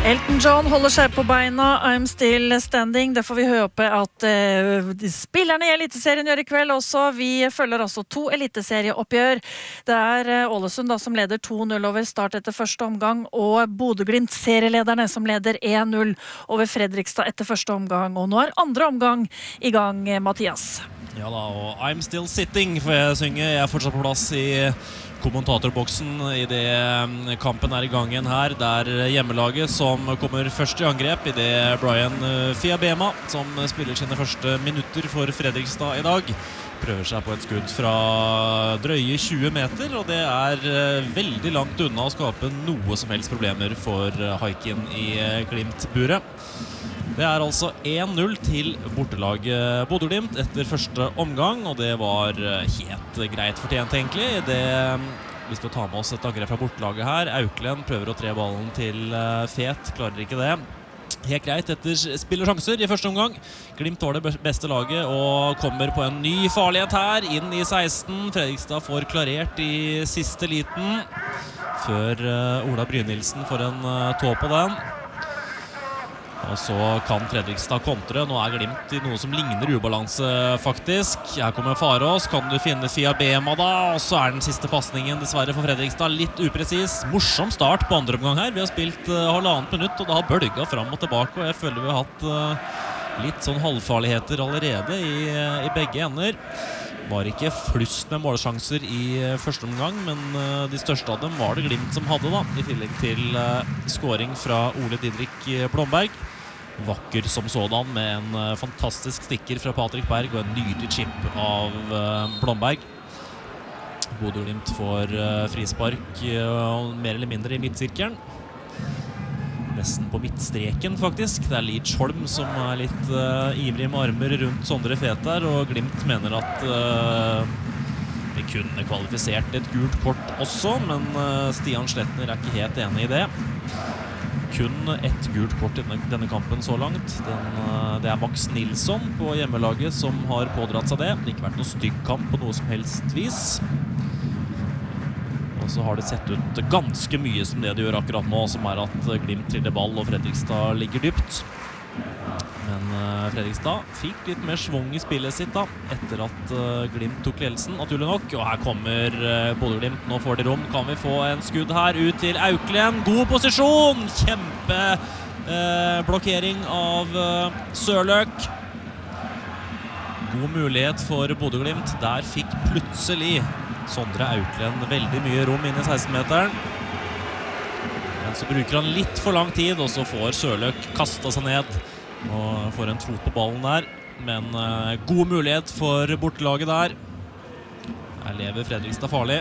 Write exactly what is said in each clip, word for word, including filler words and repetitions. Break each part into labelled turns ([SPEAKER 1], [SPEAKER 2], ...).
[SPEAKER 1] Elton John holder seg på beina, I'm still standing. Det får vi håpe at uh, de spillerne i Eliteserien gjør i kveld også. Vi følger altså to eliteserieoppgjør. Det er uh, Ålesund da, som leder to null over Start etter første omgang, og Bodø/Glimt serielederne som leder en null over Fredrikstad etter første omgang. Og nå er andre omgang i gang, Mathias.
[SPEAKER 2] Ja da, og I'm still sitting, får jeg synge. Jeg er fortsatt på plass i kommentatorboksen i det kampen er i gangen her. Det er hjemmelaget som kommer først i angrep i det Brian Fiabema, som spiller sine første minutter for Fredrikstad i dag, prøver seg på et skudd fra drøye tjue meter, og det er veldig langt unna å skape noe som helst problemer for Haikin i Glimt-buret. Det er altså en null til bortelaget Bodø/Glimt etter første omgang, og det var helt greit fortjent egentlig. Det, vi skal ta med oss et angrep fra bortelaget her. Auklen prøver å tre ballen til Fet, klarer ikke det. Helt greit etter spillersjanser i første omgang. Glimt var det beste laget og kommer på en ny farlighet her, inn i seksten. Fredrikstad får klarert i siste liten, før Ola Brynildsen får en tå på den. Og så kan Fredrikstad kontre. Nå er Glimt i noe som ligner ubalanse faktisk. Her kommer Farås, kan du finne Fiabema da? Og så er den siste passningen dessverre for Fredrikstad litt upresis. Morsom start på andre omgang her. Vi har spilt uh, halvannet minutt, og det har bølget fram og tilbake. Og jeg føler vi har hatt uh, litt sånn halvfarligheter allerede i, uh, i begge ender. Var ikke flust med målsjanser i uh, første omgang, men uh, de største av dem var det Glimt som hadde da, i tillegg til uh, scoring fra Ole Didrik Blomberg. Vakker som sådan, med en uh, fantastisk stikker fra Patrick Berg og en nydelig chip av uh, Blomberg. Bodø/Glimt får uh, frispark uh, mer eller mindre i midtsirkelen. Nesten på midtstreken faktisk. Det er Leach Holm som er litt uh, ivrig med armer rundt Sondre Fet der, og Glimt mener at uh, vi kunne kvalifisert et gult kort også, men uh, Stian Sletner er ikke helt enig i det. Kun ett gult kort i denne, denne kampen så langt. Den, det er Max Nilsson på hjemmelaget som har pådratt seg det. Det har ikke vært noen stygg kamp på noe som helst vis. Og så har det sett ut ganske mye som det det gjør akkurat nå, som er at Glimt triller ball og Fredrikstad ligger dypt. Men uh, Fredrikstad fikk litt mer svung i spillet sitt da, etter at uh, Glimt tok ledelsen, naturlig nok. Og her kommer uh, Bodø/Glimt, nå får de rom. Kan vi få en skudd her ut til Auklen? God posisjon! Kjempe uh, blokkering av uh, Sørløk. God mulighet for Bodø/Glimt. Der fikk plutselig Sondre Auklen veldig mye rom inn i seksten-meteren. Men så bruker han litt for lang tid, og så får Sørløk kastet seg ned og får en fot på ballen der, men uh, god mulighet for bortelaget der. Her lever Fredrikstad farlig.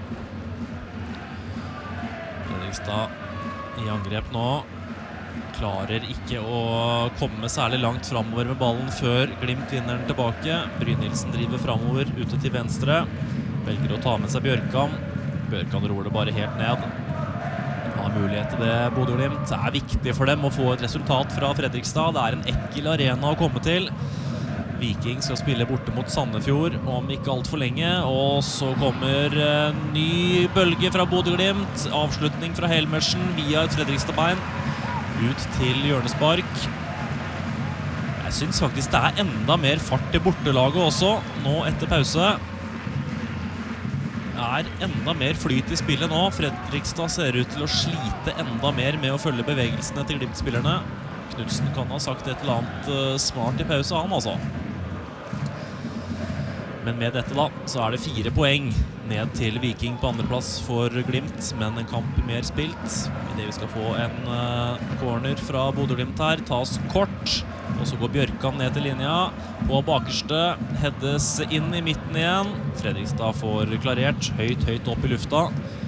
[SPEAKER 2] Fredrikstad i angrep nå. Klarer ikke å komme særlig langt fremover med ballen før Glimt vinner den tilbake. Brynildsen driver fremover ute til venstre. Velger å ta med seg Bjørkan. Bjørkan ror det bare helt ned. Mulighet til det. Bodø/Glimt er viktig for dem å få et resultat fra Fredrikstad. Det er en ekkel arena å komme til. Viking skal spille borte mot Sandefjord om ikke alt for lenge, og så kommer en ny bølge fra Bodø/Glimt. Avslutning fra Helmersen via et Fredrikstad-bein ut til hjørnespark. Jeg synes faktisk det er enda mer fart i bortelaget også nå etter pause. Er enda mer flyt i spillet nå. Fredrikstad ser ut til å slite enda mer med å følge bevegelsene til Glimt-spillerne. Knudsen kan ha sagt et eller annet uh, smart i pause, han altså. Men med dette da, så er det fire poeng ned til Viking på andreplass for Glimt, men en kamp mer spilt. I det vi skal få en uh, corner fra Bodø/Glimt her, tas kort, og så går Bjørkan ned til linja. På bakerste heddes inn i midten igjen. Fredrikstad får klarert høyt, høyt opp i lufta.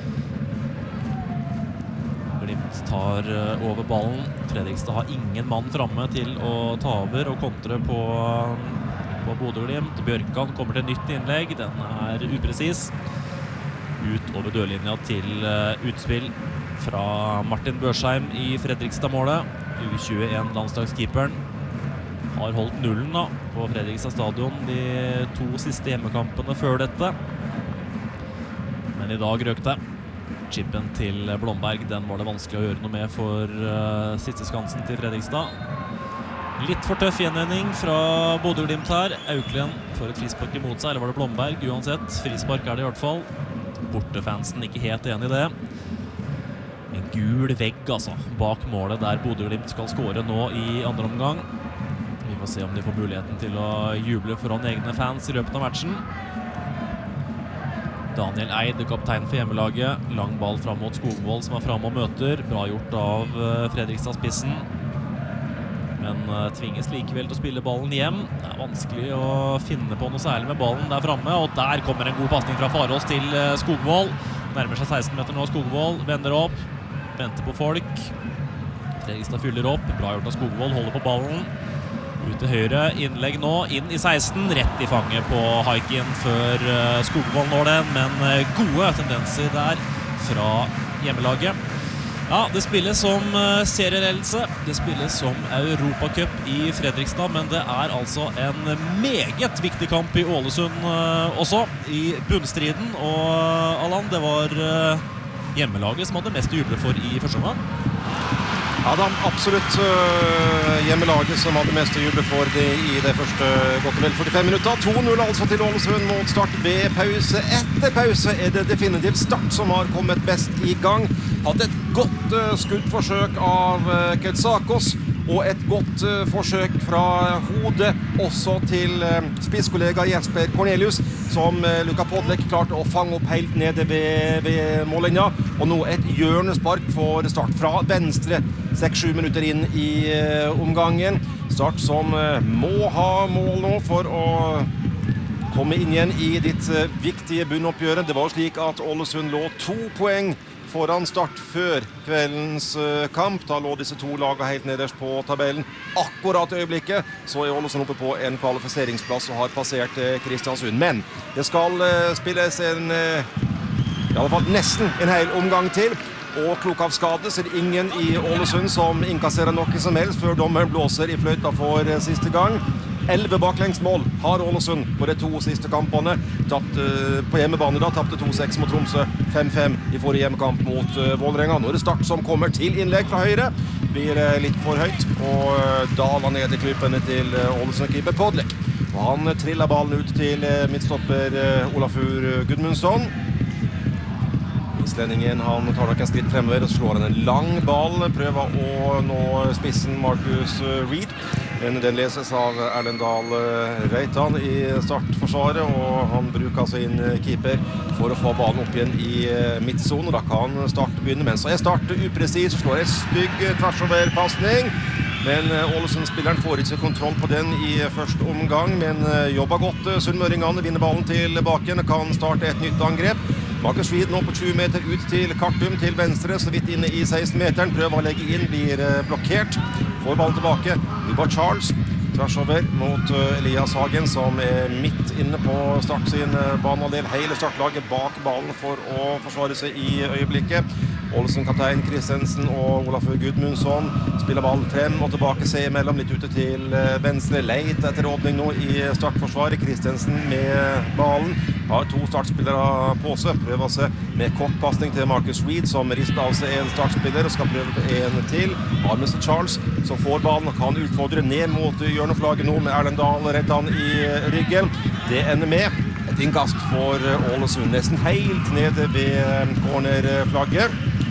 [SPEAKER 2] Glimt tar uh, over ballen. Fredrikstad har ingen mann fremme til å ta over og kontre på på Bodø/Glimt. Bjørkan kommer til nytt innlegg. Den er upresis. Ut over dørlinja til uh, utspill fra Martin Børsheim i Fredrikstad-målet. U tjueen landslagskeeperen har holdt nullen da, på Fredrikstad stadion de to siste hjemmekampene før dette. Men i dag røk det. Chippen til Blomberg, den var det vanskelig å gjøre noe med for uh, siste skansen til Fredrikstad. Litt for tøff gjenvending fra Bodø/Glimt her. Auklend får et frispark imot seg, eller var det Blomberg? Uansett, frispark er det i hvert fall. Bortefansen ikke helt enig i det. En gul vegg altså, bak målet der Bodø/Glimt skal skåre nå i andre omgang. Vi får se om de får muligheten til å juble foran egne fans i løpet av matchen. Daniel Eid, kaptein for hjemmelaget. Lang ball fram mot Skogvold som er fremme og møter. Bra gjort av Fredrikstad-spissen. Men uh, tvinges likevel til å spille ballen hjem. Det er vanskelig å finne på noe særlig med ballen der fremme. Og der kommer en god passning fra Farås til uh, Skogvold. Nærmer seg seksten meter nå, Skogvold. Vender opp, venter på folk. Fredrikstad fyller opp. Bra gjort av Skogvold, holder på ballen. Ut til høyre, innlegg nå, inn i seksten. Rett i fanget på Haikin før uh, Skogvold når den. Men uh, gode tendenser der fra hjemmelaget. Ja, det spilles som uh, serieledelse, det spilles som Europacup i Fredrikstad, men det er altså en meget viktig kamp i Ålesund uh, også, i bunnstriden. Og uh, Allan, det var uh, hjemmelaget som hadde mest å juble for i første omgang.
[SPEAKER 3] Ja da, absolutt uh, hjemmelaget som hadde mest å juble for det i det første godt og vel førtifem minutter. to null altså til Ålesund mot Start ved pause. Etter pause er det definitivt Start som har kommet best i gang. Hadde et godt uh, skuddforsøk av uh, Ketsakos, og et godt uh, forsøk fra hodet også til uh, spisskollega Jesper Cornelius, som uh, Luka Podlek klarte å fange opp helt nede ved, ved mållinja. Og nå et hjørnespark for Start fra venstre, seks sju minutter inn i uh, omgangen. Start som uh, må ha mål nå for å komme inn igjen i ditt uh, viktige bunnoppgjøret. Det var slik at Ålesund lå to poeng foran Start før kveldens uh, kamp. Da lå disse to lagene helt nederst på tabellen. Akkurat i øyeblikket så er Ålesund oppe på en kvalifiseringsplass og har passert uh, Kristiansund. Men det skal uh, spilles en, uh, i alle fall nesten en hel omgang til. Og klok av skade så er det ingen i Ålesund som inkasserer noe som helst før dommeren blåser i fløyta for uh, siste gang. elleve baklengsmål har Ålesund på de to siste kampene. Tapt, uh, på hjemmebane da, tappte to seks mot Tromsø, fem fem i forrige hjemmekamp mot uh, Vålerenga. Nå er det Start som kommer til innlegg fra høyre. Blir uh, litt for høyt, og uh, daler ned i klubbene til uh, Ålesund-keeper Podlek. Og han uh, triller ballen ut til uh, midtstopper uh, Olafur Gudmundsson. Islendingen, han tar nok en skritt fremover og slår en lang ball, prøver å nå spissen Marcus Reed. Men den leses av Erlendal Reitan i startforsvaret, og han bruker sin keeper for å få ballen opp igjen i midtzonen. Da kan Start begynne, men så er Start upresis, slår en stygg tversoverpassning. Men Ålesund-spilleren får ikke kontroll på den i første omgang, men jobber godt. Sunnmøringene vinner ballen tilbake, kan starte et nytt angrep. Marcus Reed nå på tjue meter ut til Kartum til venstre, så vidt inne i seksten meteren. Prøver å legge inn, blir blokkert. Får ballen tilbake. Ubar Charles tversover mot Elias Hagen, som er midt inne på Start sin banehalvdel. Hele startlaget bak ballen for å forsvare seg i øyeblikket. Ålesund-kaptein Kristensen og Olafur Gudmundsson spiller ball frem og tilbake seg imellom, litt ute til venstre. Leit etter åpning nå i startforsvaret. Kristensen med ballen. Har to startspillere på seg. Prøver seg med kortpassning til Marcus Reed, som rister av seg en startspiller og skal prøve på en til. Har mister Charles, som får ballen og kan utfordre ned mot hjørneflagget nå med Erlendal Reitan i ryggen. Det ender med et innkast for Ålesund, nesten helt nede ved cornerflagget.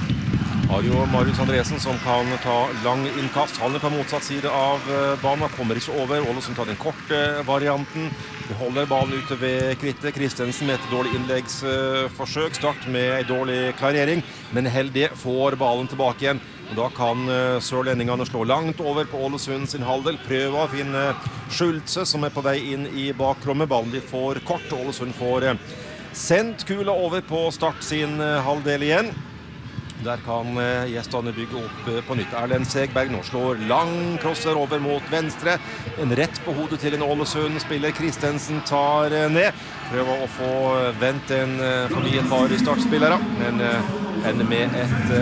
[SPEAKER 3] Har jo Marius Andresen som kan ta lang innkast. Han er på motsatt side av banen, kommer ikke over. Ålesund tar den korte varianten. Vi holder ballen ute ved Kvitte. Kristensen med et dårlig innleggsforsøk. Start med en dårlig klarering, men heldig får ballen tilbake igjen. Og da kan sørlendingene slå langt over på Ålesund sin halvdel. Prøver å finne Schultze, som er på vei inn i bakrommet. Ballen de får kort. Ålesund får sendt kula over på Start sin halvdel igjen. Der kan gjestene bygge opp på nytt. Erlend Segberg nå slår lang crosser over mot venstre. En rett på hodet til en Ålesund spiller. Kristensen tar ned. Prøver å få vendt en forbi et par startspillere, men ender med et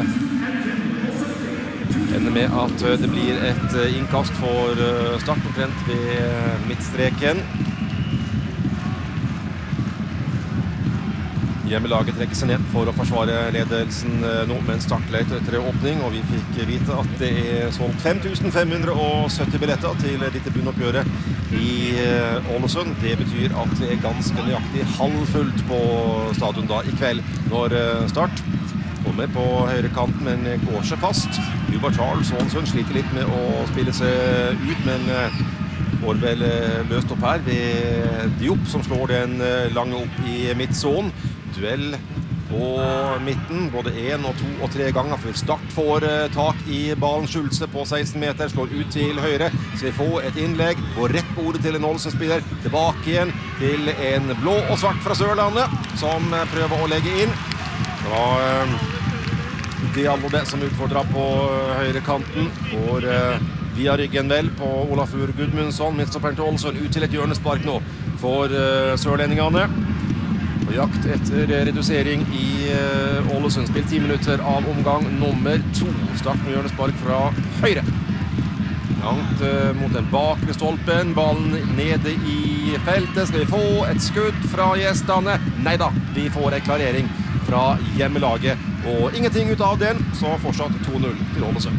[SPEAKER 3] ender med at det blir et innkast for Start omtrent ved midtstreken. Hjemmelaget trekker seg ned for å forsvare ledelsen nå med en startleit etter åpning, og vi fikk vite at det er solgt fem tusen fem hundre sytti billetter til dette bunnoppgjøret i Ålesund. Det betyr at det er ganske nøyaktig halvfullt på stadion da i kveld når start. Kommer på høyre kant, men går seg fast. Juba Charles Ålesund sliter litt med å spille seg ut, men får vel løst opp her ved Diop, som slår den lange opp i midtzonen. Duell på midten, både en og to og tre ganger før Start får tak i ballen. Schulze på seksten meter, slår ut til høyre. Skal vi få et innlegg, går rett på ordet til en Ålesund-spiller. Tilbake igjen til en blå og svart fra Sørlandet, som prøver å legge inn. Det var Diallo det som utfordret på høyre kanten. Går via ryggen vel på Olafur Gudmundsson. Midtstopperen til Ålesund ut til et hjørnespark nå for sørlendingene. På jakt etter redusering i Ålesund. Spilt ti minutter av omgang nummer to. Start med hjørnespark fra høyre. Langt mot den bakre stolpen. Ballen nede i feltet. Skal vi få et skudd fra gjestene? Neida, vi får en klarering fra hjemmelaget. Og ingenting ut av den, så fortsatt to null til Ålesund.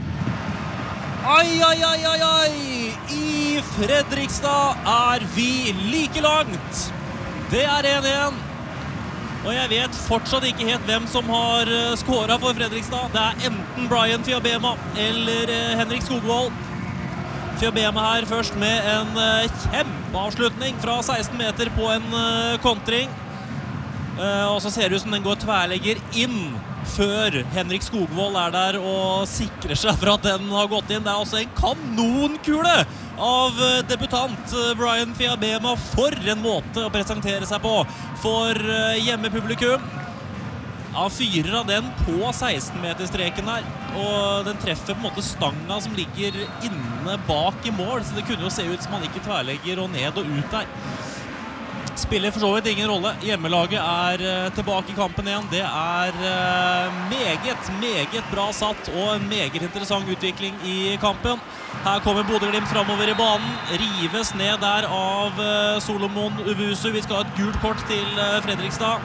[SPEAKER 2] Ai, ai, ai, ai, ai! I Fredrikstad er vi like langt. Det er en en. Og jeg vet fortsatt ikke helt hvem som har skåret for Fredrikstad. Det er enten Brian Fiabema eller Henrik Skogvold. Fiabema her først med en kjempeavslutning fra seksten meter på en kontring. Og så ser det ut som den går tverlegger inn før Henrik Skogvold er der og sikrer seg for at den har gått inn. Det er også en kanonkule av debutant Brian Fiabema. For en måte å presentere seg på for hjemmepublikum. Han fyrer av den på seksten-meterstreken her, og den treffer på en måte stanga som ligger inne bak i mål, så det kunne jo se ut som han ikke tverlegger og ned og ut der. Spiller for så vidt ingen rolle. Hjemmelaget er tilbake i kampen igjen. Det er meget, meget bra satt og en meget interessant utvikling i kampen. Her kommer Bodø-Glimt fremover i banen. Rives ned der av Solomon Uvusu. Vi skal ha et gult kort til Fredrikstad.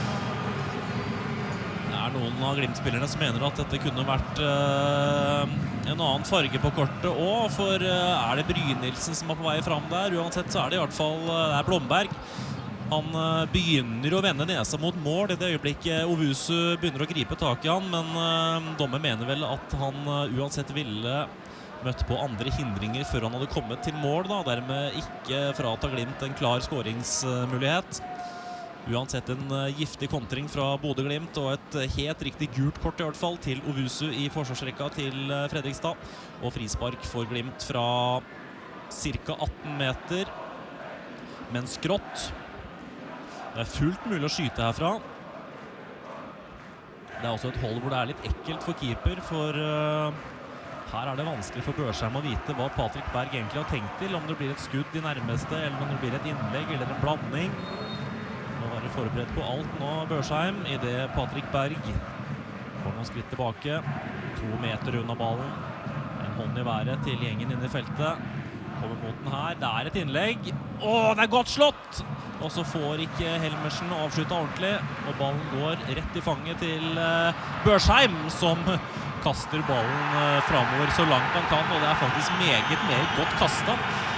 [SPEAKER 2] Det er noen av Glimt-spillerne som mener at dette kunne vært en annen farge på kortet også, for er det Brynildsen som er på vei fram der? Uansett så er det i hvert fall det er Blomberg. Han begynner å vende nesa mot mål i det øyeblikket Ovusu begynner å gripe tak i han, men dommer mener vel at han uansett ville møtt på andre hindringer før han hadde kommet til mål, da, dermed ikke frata Glimt en klar skåringsmulighet. Uansett en giftig kontring fra Bodø-Glimt og et helt riktig gult kort i hvert fall til Ovusu i forsvarsrekka til Fredrikstad. Og frispark for Glimt fra cirka atten meter. Men skrått. Det er fullt mulig å skyte herfra. Det er også et hold hvor det er litt ekkelt for keeper, for uh, her er det vanskelig for Børsheim å vite hva Patrick Berg egentlig har tenkt til, om det blir et skudd i nærmeste, eller om det blir et innlegg eller en blanding. Nå var det forberedt på alt nå, Børsheim, i det Patrick Berg kommer noen skritt tilbake. To meter unna ballen. En hånd i været til gjengen inne i feltet. Kommer mot den her. Det er et innlegg. Åh, det er godt slått! Og så får ikke Helmersen avsluttet ordentlig. Og ballen går rett i fanget til uh, Børsheim, som kaster ballen uh, fremover så langt han kan. Og det er faktisk meget, meget godt kastet.